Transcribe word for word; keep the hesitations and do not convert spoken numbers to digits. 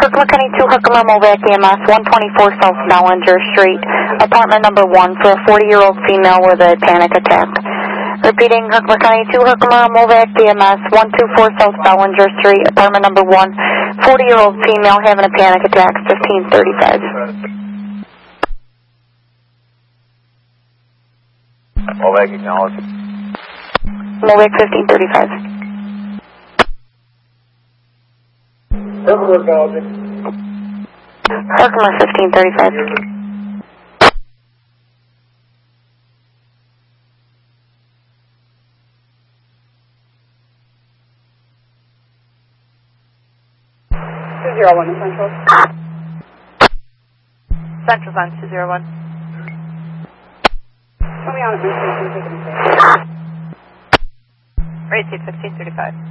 Kirk McKinney two Herkimer Movac E M S, one twenty-four South Ballinger Street, apartment number one, for a forty-year-old female with a panic attack. Repeating, Kirk McKinney two Herkimer Movac E M S, one twenty-four South Ballinger Street, apartment number one, forty-year-old female having a panic attack, fifteen thirty-five. Movac acknowledged. Movac fifteen thirty-five. Herkimer acknowledging. Herkimer fifteen thirty-five. two zero one Central. Central's on two zero one. Show me on at Miss Station, take it in. Rate fifteen thirty-five.